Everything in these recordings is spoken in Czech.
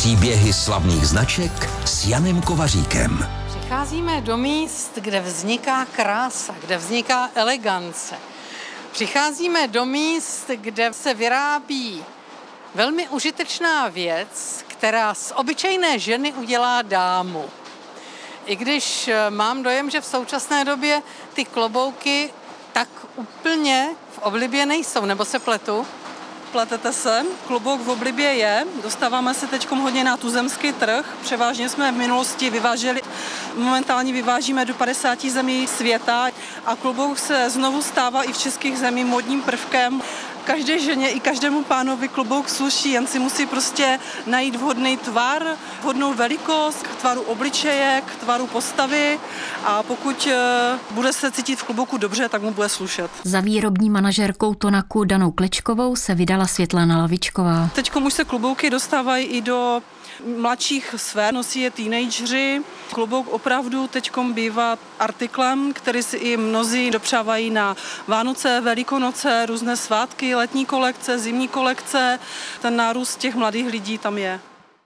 Příběhy slavných značek s Janem Kovaříkem. Přicházíme do míst, kde vzniká krása, kde vzniká elegance. Přicházíme do míst, kde se vyrábí velmi užitečná věc, která z obyčejné ženy udělá dámu. I když mám dojem, že v současné době ty klobouky tak úplně v oblibě nejsou, nebo se pletu? Pletete se, klobouk v oblibě je, dostáváme se teď hodně na tuzemský trh, převážně jsme v minulosti vyváželi, momentálně vyvážíme do 50 zemí světa a klobouk se znovu stává i v českých zemích módním prvkem. Každé ženě i každému pánovi klobouk sluší, jen si musí prostě najít vhodný tvar, vhodnou velikost, k tvaru obličeje, k tvaru postavy a pokud bude se cítit v klobouku dobře, tak mu bude slušet. Za výrobní manažérkou Tonaku Danou Klečkovou se vydala Světlana Lavičková. Teď už se klobouky dostávají i do mladších sfér, nosí je teenageři. Klobouk opravdu teďkom bývá artiklem, který si i mnozí dopřávají na Vánoce, Velikonoce, různé svátky, letní kolekce, zimní kolekce. Ten nárůst těch mladých lidí tam je.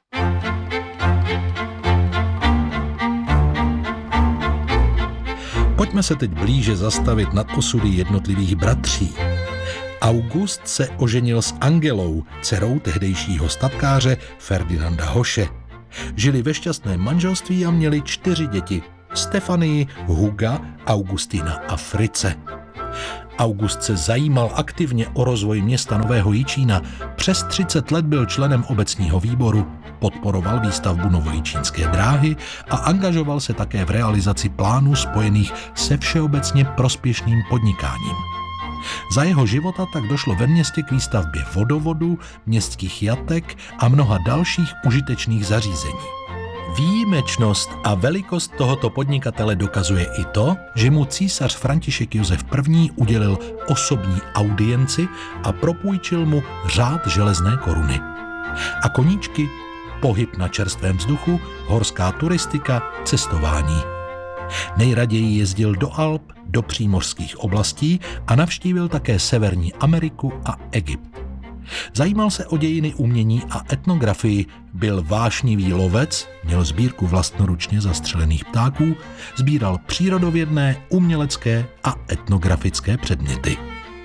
Pojďme se teď blíže zastavit nad osudy jednotlivých bratří. August se oženil s Angelou, dcerou tehdejšího statkáře Ferdinanda Hoše. Žili ve šťastném manželství a měli 4 děti. Stefanii, Huga, Augustina a Frice. August se zajímal aktivně o rozvoj města Nového Jičína. Přes 30 let byl členem obecního výboru, podporoval výstavbu novojičínské dráhy a angažoval se také v realizaci plánů spojených se všeobecně prospěšným podnikáním. Za jeho života tak došlo ve městě k výstavbě vodovodu, městských jatek a mnoha dalších užitečných zařízení. Výjimečnost a velikost tohoto podnikatele dokazuje i to, že mu císař František Josef I. udělil osobní audienci a propůjčil mu řád železné koruny. A koníčky, pohyb na čerstvém vzduchu, horská turistika, cestování. Nejraději jezdil do Alp, do přímořských oblastí a navštívil také Severní Ameriku a Egypt. Zajímal se o dějiny umění a etnografii, byl vášnivý lovec, měl sbírku vlastnoručně zastřelených ptáků, sbíral přírodovědné, umělecké a etnografické předměty.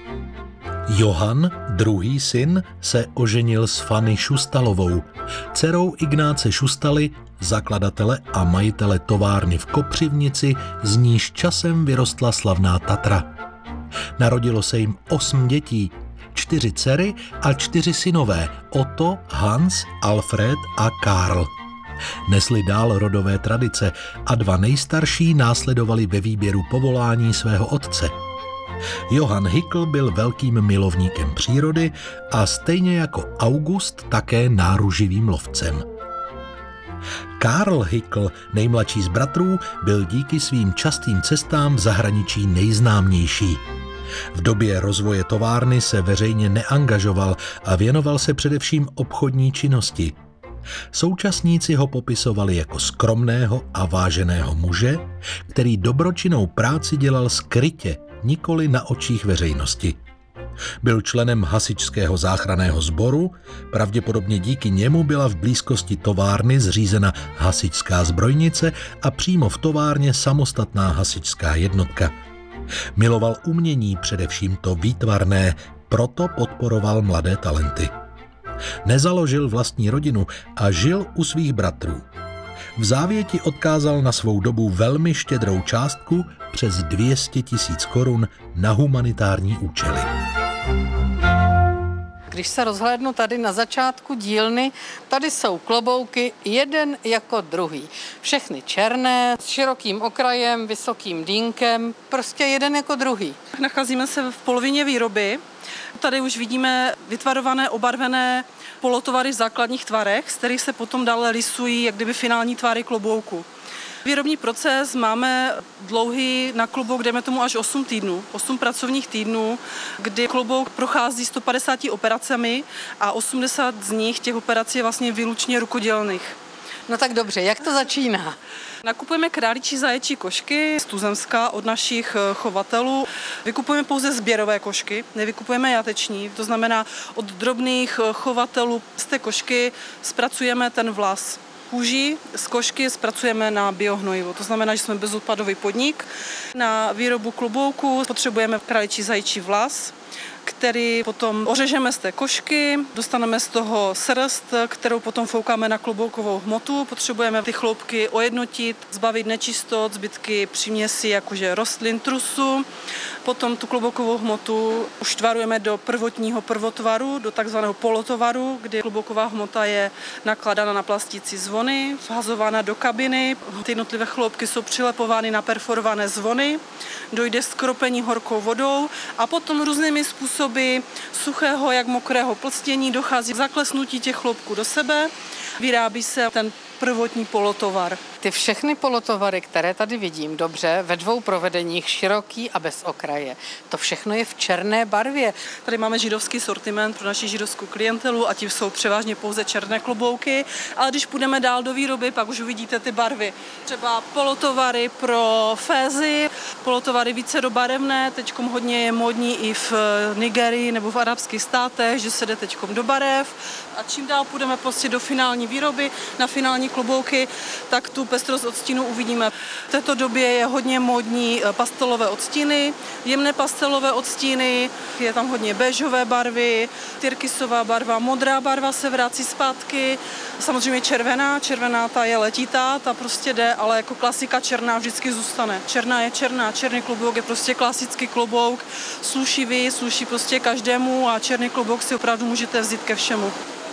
Johann, druhý syn, se oženil s Fanny Šustalovou, dcerou Ignáce Šustaly, zakladatele a majitele továrny v Kopřivnici, z níž časem vyrostla slavná Tatra. Narodilo se jim 8 dětí, 4 dcery a 4 synové, Otto, Hans, Alfred a Karl. Nesli dál rodové tradice a 2 nejstarší následovali ve výběru povolání svého otce. Johann Hickel byl velkým milovníkem přírody a stejně jako August také náruživým lovcem. Karl Hickel, nejmladší z bratrů, byl díky svým častým cestám v zahraničí nejznámější. V době rozvoje továrny se veřejně neangažoval a věnoval se především obchodní činnosti. Současníci ho popisovali jako skromného a váženého muže, který dobročinnou práci dělal skrytě, nikoli na očích veřejnosti. Byl členem hasičského záchranného sboru, pravděpodobně díky němu byla v blízkosti továrny zřízena hasičská zbrojnice a přímo v továrně samostatná hasičská jednotka. Miloval umění, především to výtvarné, proto podporoval mladé talenty. Nezaložil vlastní rodinu a žil u svých bratrů. V závěti odkázal na svou dobu velmi štědrou částku přes 200 000 korun na humanitární účely. Když se rozhlédnu tady na začátku dílny, tady jsou klobouky jeden jako druhý. Všechny černé, s širokým okrajem, vysokým dýnkem, prostě jeden jako druhý. Nacházíme se v polovině výroby. Tady už vidíme vytvarované, obarvené polotovary v základních tvarech, z kterých se potom dále lisují jak kdyby finální tvary klobouku. Výrobní proces máme dlouhý na klobouk, jdeme tomu až 8 týdnů, 8 pracovních týdnů, kdy klobouk prochází 150 operacemi a 80 z nich těch operací je vlastně výlučně rukodělných. No tak dobře, jak to začíná? Nakupujeme králičí zaječí košky z tuzemska od našich chovatelů. Vykupujeme pouze sběrové košky, nevykupujeme jateční. To znamená, od drobných chovatelů z té košky zpracujeme ten vlas. Kůži z košky zpracujeme na biohnojivo. To znamená, že jsme bezodpadový podnik. Na výrobu klobouku potřebujeme králičí zaječí vlas, který potom ořežeme z té košky, dostaneme z toho srst, kterou potom foukáme na kloboukovou hmotu. Potřebujeme ty chloupky ojednotit, zbavit nečistot, zbytky příměsi jakože rostlin, trusu. Potom tu kloboukovou hmotu už tvarujeme do prvotního prvotvaru, do takzvaného polotovaru, kdy klobouková hmota je nakládána na plastící zvony, vhazována do kabiny. Ty jednotlivé chloupky jsou přilepovány na perforované zvony, dojde k skropení horkou vodou a potom různými způsoby suchého jak mokrého plstění dochází k zaklesnutí těch chloupků do sebe, vyrábí se ten prvotní polotovar. Ty všechny polotovary, které tady vidím, dobře, ve 2 provedeních, široký a bez okraje, to všechno je v černé barvě. Tady máme židovský sortiment pro naši židovskou klientelu a tím jsou převážně pouze černé klobouky, ale když půjdeme dál do výroby, pak už uvidíte ty barvy. Třeba polotovary pro fézy, polotovary vícedobarevné, teďkom hodně je módní i v Nigerii nebo v arabských státech, že se jde teďkom do barev a čím dál půjdeme prostě do finální výroby, na finální klobouky, tak tu pestrost odstínů uvidíme. V této době je hodně módní pastelové odstíny, jemné pastelové odstíny, je tam hodně béžové barvy, tyrkysová barva, modrá barva se vrací zpátky, samozřejmě červená ta je letitá, ta prostě jde, ale jako klasika černá vždycky zůstane. Černá je černá, černý klobouk je prostě klasický klobouk, sluší prostě každému a černý klobouk si opravdu můžete vzít ke všemu.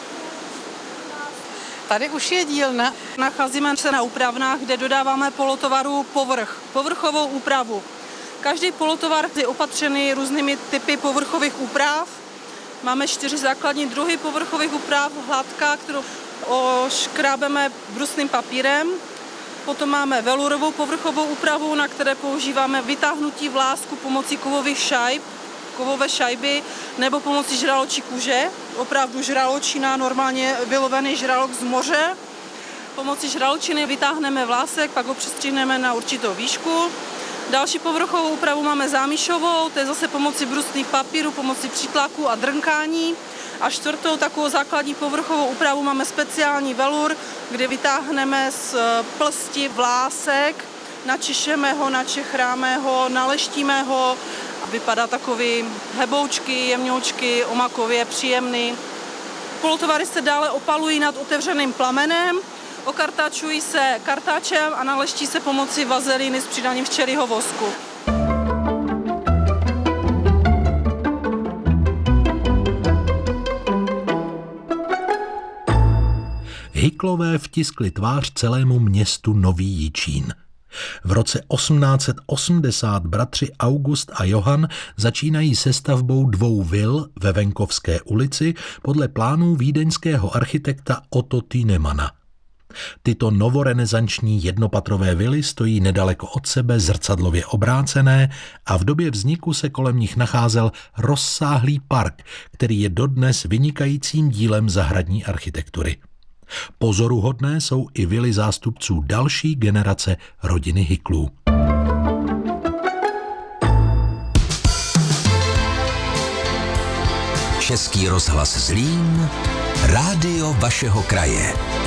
Tady už je dílna. Nacházíme se na úpravnách, kde dodáváme polotovaru povrchovou úpravu. Každý polotovar je opatřený různými typy povrchových úprav. Máme 4 základní druhy povrchových úprav. Hladká, kterou oškrábeme brusným papírem. Potom máme velurovou povrchovou úpravu, na které používáme vytáhnutí vlásku pomocí kovové šajby nebo pomocí žraločí kůže. Opravdu žraločina, normálně vylovený žralok z moře. Pomocí žraločiny vytáhneme vlásek, pak ho přestřihneme na určitou výšku. Další povrchovou úpravu máme zámišovou, to je zase pomocí brusných papírů, pomocí přítlaku a drnkání. A 4. takovou základní povrchovou úpravu máme speciální velur, kde vytáhneme z plsti vlásek, načišeme ho, načechráme ho, naleštíme ho. Vypadá takový heboučky, jemňoučky, omakově, příjemný. Polotovary se dále opalují nad otevřeným plamenem, okartáčují se kartáčem a naleští se pomocí vazelíny s přidáním včelího vosku. Hyklové vtiskli tvář celému městu Nový Jičín. V roce 1880 bratři August a Johann začínají se stavbou 2 vil ve Venkovské ulici podle plánů vídeňského architekta Otto Tienemana. Tyto novorenesanční jednopatrové vily stojí nedaleko od sebe zrcadlově obrácené a v době vzniku se kolem nich nacházel rozsáhlý park, který je dodnes vynikajícím dílem zahradní architektury. Pozoruhodné jsou i vily zástupců další generace rodiny Hyklů. Český rozhlas Zlín, rádio vašeho kraje.